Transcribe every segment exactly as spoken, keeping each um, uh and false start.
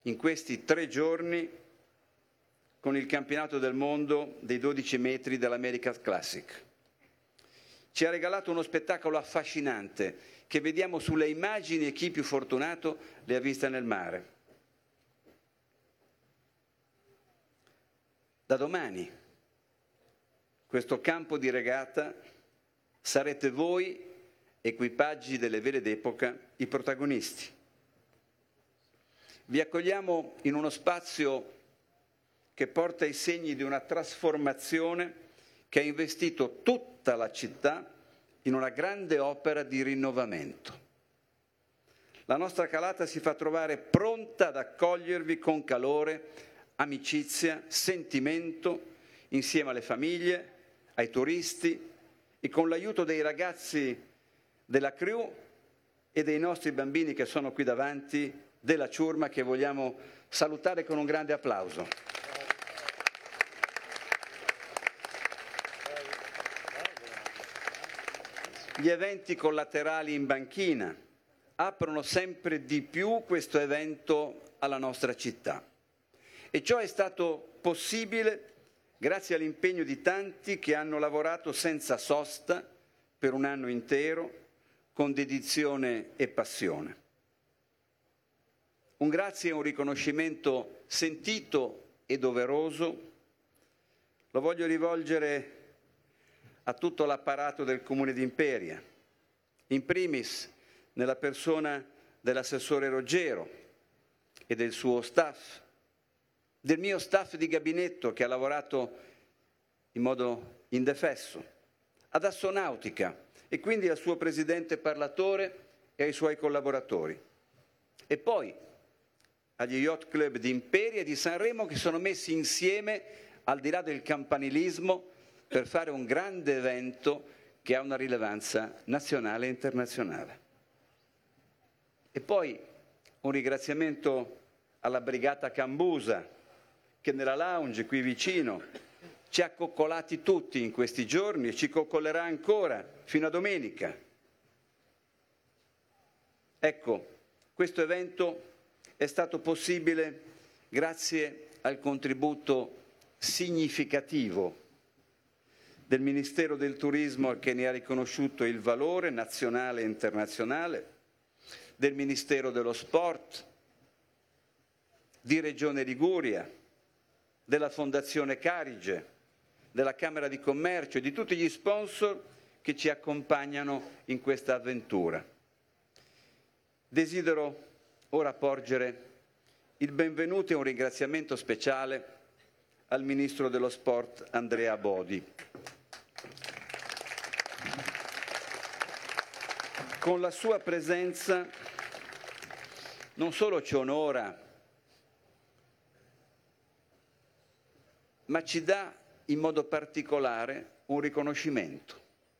in questi tre giorni con il campionato del mondo dei dodici metri dell'America's Classic. Ci ha regalato uno spettacolo affascinante che vediamo sulle immagini e chi più fortunato le ha viste nel mare. Da domani, questo campo di regata, sarete voi, equipaggi delle vele d'epoca, i protagonisti. Vi accogliamo in uno spazio che porta i segni di una trasformazione che ha investito tutta la città in una grande opera di rinnovamento. La nostra calata si fa trovare pronta ad accogliervi con calore, amicizia, sentimento, insieme alle famiglie, ai turisti e con l'aiuto dei ragazzi della crew e dei nostri bambini che sono qui davanti, della ciurma, che vogliamo salutare con un grande applauso. Gli eventi collaterali in banchina aprono sempre di più questo evento alla nostra città. E ciò è stato possibile grazie all'impegno di tanti che hanno lavorato senza sosta per un anno intero, con dedizione e passione. Un grazie e un riconoscimento sentito e doveroso lo voglio rivolgere a tutto l'apparato del Comune di Imperia, in primis nella persona dell'assessore Roggero e del suo staff, del mio staff di gabinetto che ha lavorato in modo indefesso, ad Assonautica e quindi al suo presidente parlatore e ai suoi collaboratori. E poi agli yacht club di Imperia e di Sanremo che sono messi insieme al di là del campanilismo per fare un grande evento che ha una rilevanza nazionale e internazionale. E poi un ringraziamento alla Brigata Cambusa, che nella lounge qui vicino ci ha coccolati tutti in questi giorni e ci coccolerà ancora fino a domenica. Ecco, questo evento è stato possibile grazie al contributo significativo del Ministero del Turismo, che ne ha riconosciuto il valore nazionale e internazionale, del Ministero dello Sport, di Regione Liguria, della Fondazione Carige, della Camera di Commercio e di tutti gli sponsor che ci accompagnano in questa avventura. Desidero ora porgere il benvenuto e un ringraziamento speciale al Ministro dello Sport Andrea Bodi. Con la sua presenza non solo ci onora, ma ci dà in modo particolare un riconoscimento.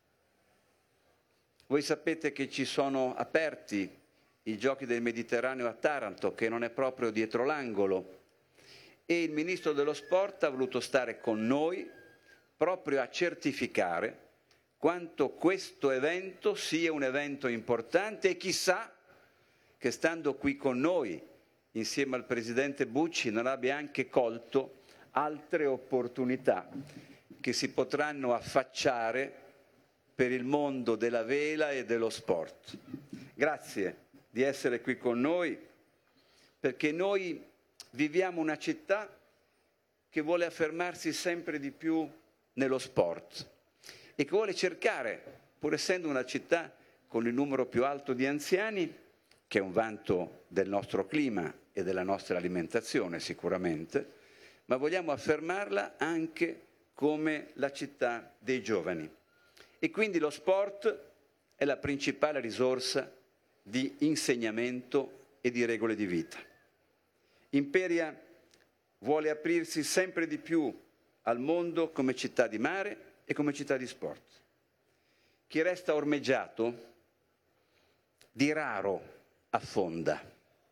Voi sapete che ci sono aperti i Giochi del Mediterraneo a Taranto, che non è proprio dietro l'angolo, e il Ministro dello Sport ha voluto stare con noi proprio a certificare quanto questo evento sia un evento importante e chissà che stando qui con noi, insieme al Presidente Bucci, non abbia anche colto altre opportunità che si potranno affacciare per il mondo della vela e dello sport. Grazie di essere qui con noi, perché noi viviamo una città che vuole affermarsi sempre di più nello sport e che vuole cercare, pur essendo una città con il numero più alto di anziani, che è un vanto del nostro clima e della nostra alimentazione sicuramente, ma vogliamo affermarla anche come la città dei giovani. E quindi lo sport è la principale risorsa di insegnamento e di regole di vita. Imperia vuole aprirsi sempre di più al mondo come città di mare e come città di sport. Chi resta ormeggiato di raro affonda,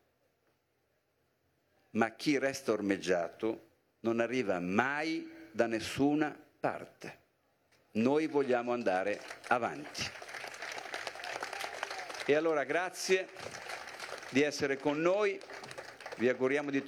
ma chi resta ormeggiato non arriva mai da nessuna parte. Noi vogliamo andare avanti. E allora grazie di essere con noi, vi auguriamo di